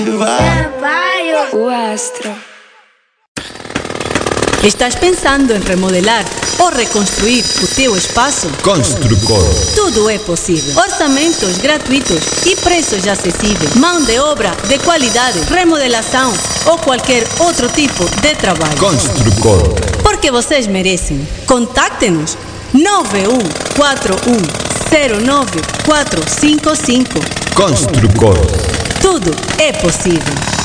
O Astro. Estás pensando em remodelar ou reconstruir o teu espaço? Construcor. Tudo é possível. Orçamentos gratuitos e preços acessíveis. Mão de obra de qualidade, remodelação ou qualquer outro tipo de trabalho. Construcor. Porque vocês merecem. Contacte-nos 9141094555. Construcor. Tudo é possível.